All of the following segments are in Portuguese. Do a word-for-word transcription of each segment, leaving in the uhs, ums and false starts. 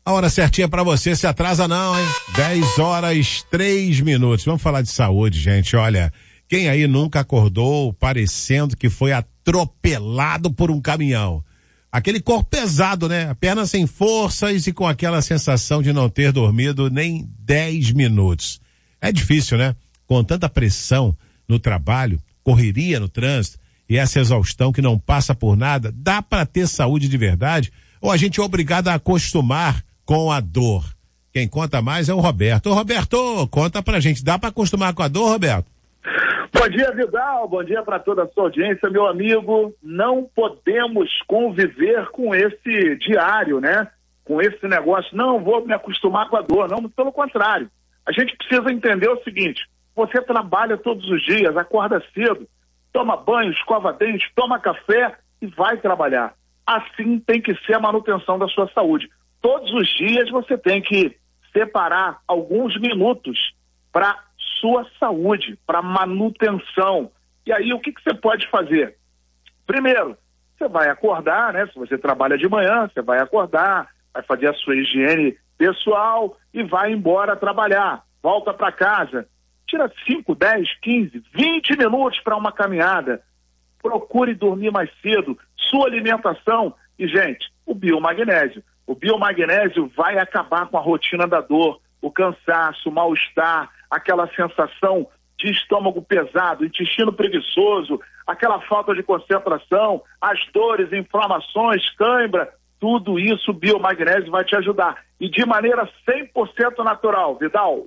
A hora certinha pra você, se atrasa não, hein? dez horas, três minutos. Vamos falar de saúde, gente. Olha, quem aí nunca acordou parecendo que foi atropelado por um caminhão? Aquele corpo pesado, né? A perna sem forças e com aquela sensação de não ter dormido nem dez minutos. É difícil, né? Com tanta pressão no trabalho, correria no trânsito e essa exaustão que não passa por nada, dá pra ter saúde de verdade? Ou a gente é obrigado a acostumar com a dor? Quem conta mais é o Roberto. Ô Roberto, conta pra gente, dá pra acostumar com a dor, Roberto? Bom dia, Vidal, bom dia para toda a sua audiência, meu amigo. Não podemos conviver com esse diário, né? Com esse negócio, não vou me acostumar com a dor, não, pelo contrário. A gente precisa entender o seguinte, você trabalha todos os dias, acorda cedo, toma banho, escova dente, toma café e vai trabalhar. Assim tem que ser a manutenção da sua saúde. Todos os dias você tem que separar alguns minutos para sua saúde, para manutenção. E aí o que, que você pode fazer? Primeiro, você vai acordar, né? Se você trabalha de manhã, você vai acordar, vai fazer a sua higiene pessoal e vai embora trabalhar. Volta para casa, tira cinco, dez, quinze, vinte minutos para uma caminhada. Procure dormir mais cedo, sua alimentação e, gente, o biomagnésio. O biomagnésio vai acabar com a rotina da dor, o cansaço, o mal-estar, aquela sensação de estômago pesado, intestino preguiçoso, aquela falta de concentração, as dores, inflamações, cãibra, tudo isso o biomagnésio vai te ajudar. E de maneira cem por cento natural, Vidal.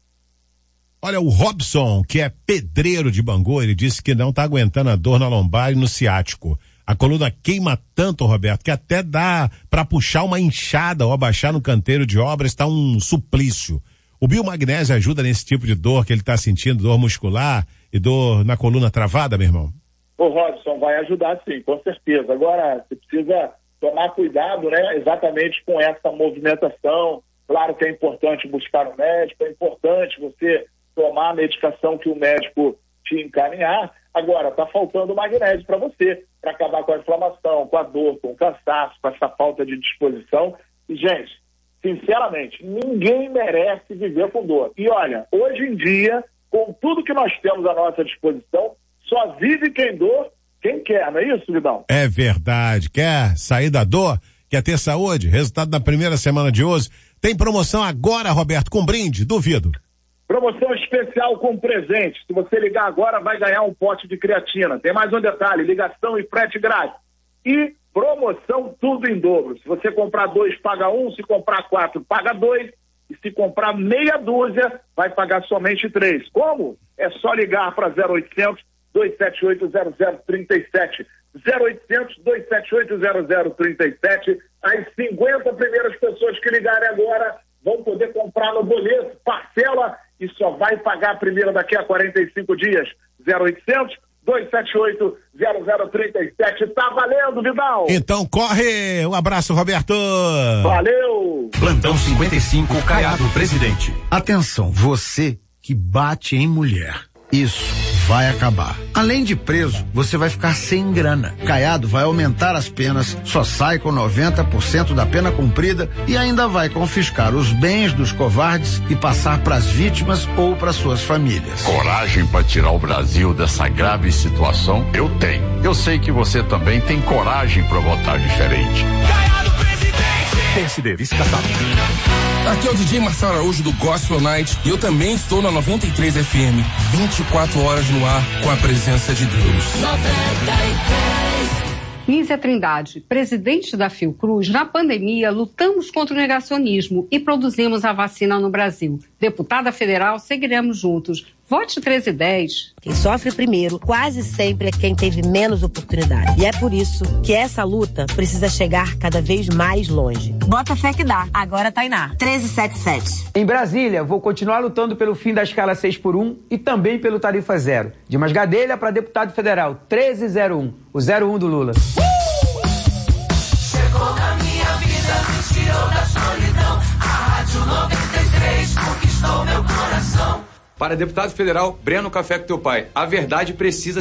Olha, o Robson, que é pedreiro de Bangu, ele disse que não está aguentando a dor na lombar e no ciático. A coluna queima tanto, Roberto, que até dá para puxar uma enxada ou abaixar no canteiro de obra, está um suplício. O biomagnésio ajuda nesse tipo de dor que ele está sentindo, dor muscular e dor na coluna travada, meu irmão? O Robson vai ajudar sim, com certeza. Agora, você precisa tomar cuidado, né, exatamente com essa movimentação. Claro que é importante buscar um médico, é importante você tomar a medicação que o médico te encaminhar. Agora, está faltando magnésio para você, para acabar com a inflamação, com a dor, com o cansaço, com essa falta de disposição. E, gente, sinceramente, ninguém merece viver com dor. E olha, hoje em dia, com tudo que nós temos à nossa disposição, só vive quem dor, quem quer, não é isso, Vidal? É verdade. Quer sair da dor? Quer ter saúde? Resultado da primeira semana de hoje. Tem promoção agora, Roberto, com brinde? Duvido. Promoção especial com presente. Se você ligar agora, vai ganhar um pote de creatina. Tem mais um detalhe, ligação e frete grátis. E promoção tudo em dobro. Se você comprar dois, paga um. Se comprar quatro, paga dois. E se comprar meia dúzia, vai pagar somente três. Como? É só ligar para zero oitocentos, dois sete oito, zero zero três sete. zero oitocentos, dois sete oito, zero zero três sete. As cinquenta primeiras pessoas que ligarem agora vão poder comprar no boleto, parcela, e só vai pagar a primeira daqui a quarenta e cinco dias. zero oitocentos, dois sete oito, zero zero três sete. Tá valendo, Vidal? Então corre! Um abraço, Roberto! Valeu! Plantão cinquenta e cinco, Caiado, presidente. Atenção, você que bate em mulher. Isso vai acabar. Além de preso, você vai ficar sem grana. Caiado vai aumentar as penas, só sai com noventa por cento da pena cumprida e ainda vai confiscar os bens dos covardes e passar para as vítimas ou para suas famílias. Coragem para tirar o Brasil dessa grave situação? Eu tenho. Eu sei que você também tem coragem para votar diferente. Caiado, presidente! P S D, vice-caçado. Aqui é o D J Marcelo Araújo do Gospel Night e eu também estou na noventa e três F M, vinte e quatro horas no ar com a presença de Deus. noventa e três. Nízia Trindade, presidente da Fiocruz, na pandemia lutamos contra o negacionismo e produzimos a vacina no Brasil. Deputada federal, seguiremos juntos. Vote treze e dez. Quem sofre primeiro quase sempre é quem teve menos oportunidade. E é por isso que essa luta precisa chegar cada vez mais longe. Bota fé que dá. Agora Tainá. treze setenta e sete. Em Brasília, vou continuar lutando pelo fim da escala seis por um e também pelo tarifa zero. Dimas Gadelha para deputado federal. treze zero um. O zero um do Lula. Chegou na minha vida, me tirou da solidão. A Rádio noventa e três conquistou meu coração. Para deputado federal, Breno Café com Teu Pai. A verdade precisa